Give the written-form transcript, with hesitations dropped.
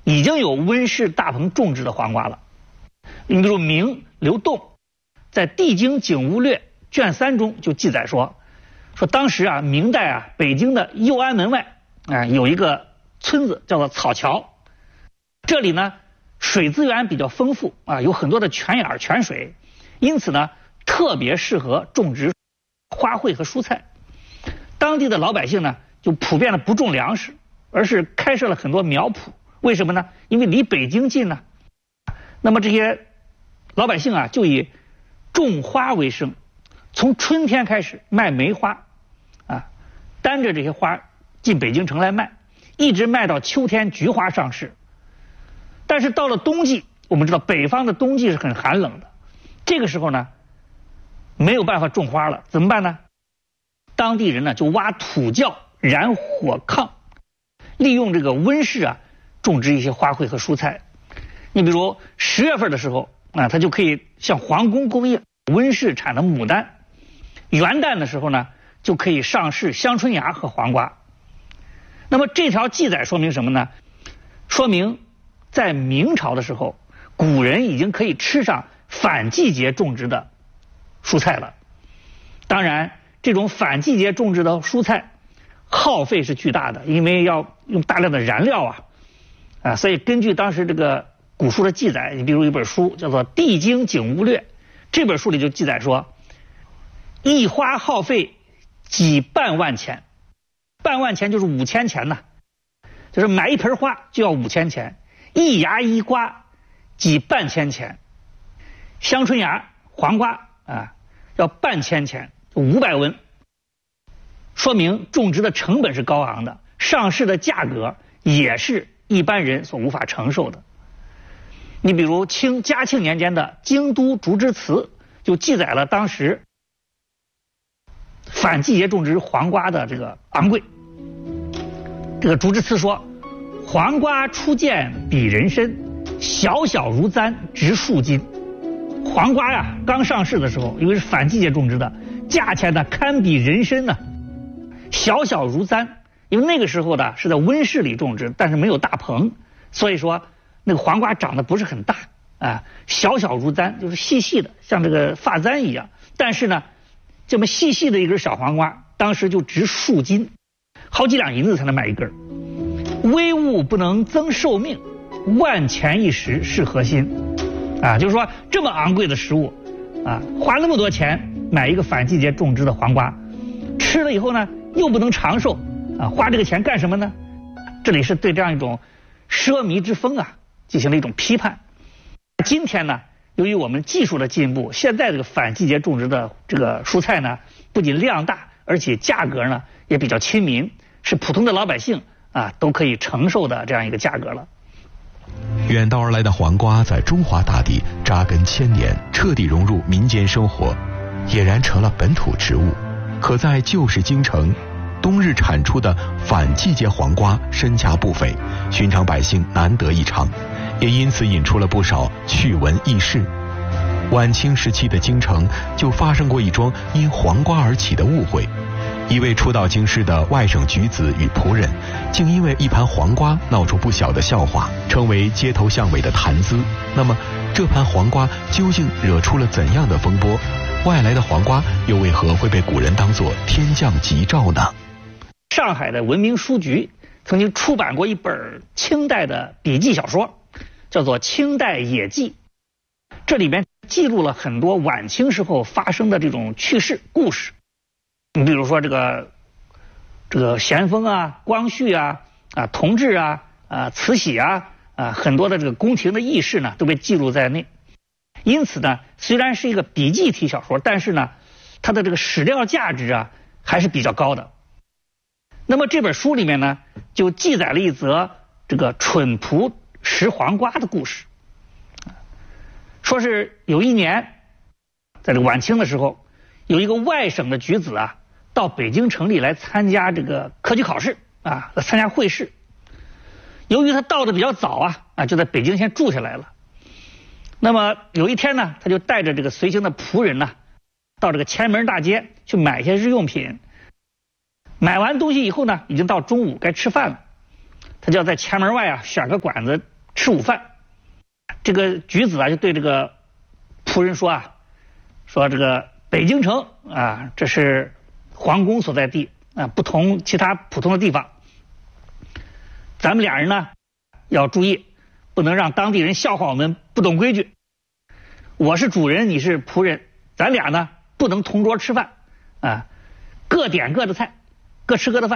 已经有温室大棚种植的黄瓜了。你比如明刘栋在《地经景物略》卷3中就记载说当时啊，明代啊，北京的右安门外有一个村子叫做草桥，这里呢水资源比较丰富啊，有很多的泉眼泉水，因此呢特别适合种植花卉和蔬菜。当地的老百姓呢就普遍的不种粮食，而是开设了很多苗圃。为什么呢？因为离北京近呢。那么这些老百姓啊就以种花为生，从春天开始卖梅花啊，担着这些花进北京城来卖，一直卖到秋天菊花上市。但是到了冬季，我们知道北方的冬季是很寒冷的，这个时候呢没有办法种花了，怎么办呢？当地人呢就挖土窖燃火炕，利用这个温室啊种植一些花卉和蔬菜。你比如10月份的时候啊，它就可以向皇宫供应温室产的牡丹；元旦的时候呢就可以上市香春芽和黄瓜。那么这条记载说明什么呢？说明在明朝的时候，古人已经可以吃上反季节种植的蔬菜了。当然这种反季节种植的蔬菜耗费是巨大的，因为要用大量的燃料所以根据当时这个古书的记载，你比如一本书叫做《地经景物略》，这本书里就记载说，一花耗费几半万钱，半万钱就是5000钱呐，就是买一盆花就要5000钱，一芽一瓜几半千钱，香春芽黄瓜要半千钱，500文，说明种植的成本是高昂的，上市的价格也是一般人所无法承受的。你比如嘉庆年间的《京都竹枝词》就记载了当时反季节种植黄瓜的这个昂贵。这个竹枝词说，黄瓜初见比人参，小小如簪值数斤。黄瓜呀刚上市的时候，因为是反季节种植的，价钱呢堪比人参呢，小小如簪，因为那个时候呢是在温室里种植，但是没有大棚，所以说那个黄瓜长得不是很大小小如簪，就是细细的，像这个发簪一样。但是呢，这么细细的一根小黄瓜，当时就值数斤，好几两银子才能买一根。微物不能增寿命，万钱一时是何心？就是说这么昂贵的食物花那么多钱买一个反季节种植的黄瓜，吃了以后呢又不能长寿花这个钱干什么呢？这里是对这样一种奢靡之风进行了一种批判。今天呢，由于我们技术的进步，现在这个反季节种植的这个蔬菜呢，不仅量大，而且价格呢也比较亲民，是普通的老百姓都可以承受的这样一个价格了。 远道而来的黄瓜在中华大地扎根1000年，彻底融入民间生活，俨然成了本土植物。可在旧时京城，冬日产出的反季节黄瓜身价不菲，寻常百姓难得一尝，也因此引出了不少趣闻轶事。晚清时期的京城就发生过一桩因黄瓜而起的误会，一位初到京师的外省举子与仆人，竟因为一盘黄瓜闹出不小的笑话，成为街头巷尾的谈资。那么这盘黄瓜究竟惹出了怎样的风波？外来的黄瓜又为何会被古人当作天降吉兆呢？ 上海的文明书局曾经出版过一本清代的笔记小说，叫做《清代野记》，这里面记录了很多晚清时候发生的这种趣事故事。你比如说这个咸丰光绪同治慈禧很多的这个宫廷的轶事呢都被记录在内。因此呢，虽然是一个笔记体小说，但是呢它的这个史料价值还是比较高的。那么这本书里面呢就记载了一则这个蠢仆食黄瓜的故事。说是有一年在这个晚清的时候，有一个外省的举子到北京城里来参加这个科举考试来参加会试。由于他到的比较早就在北京先住下来了。那么有一天呢，他就带着这个随行的仆人到这个前门大街去买一些日用品。买完东西以后呢，已经到中午该吃饭了，他就要在前门外选个馆子吃午饭。这个举子啊就对这个仆人说这个北京城啊，这是皇宫所在地啊，不同其他普通的地方。咱们俩人呢要注意，不能让当地人笑话我们不懂规矩。我是主人，你是仆人，咱俩呢不能同桌吃饭啊，各点各的菜，各吃各的饭。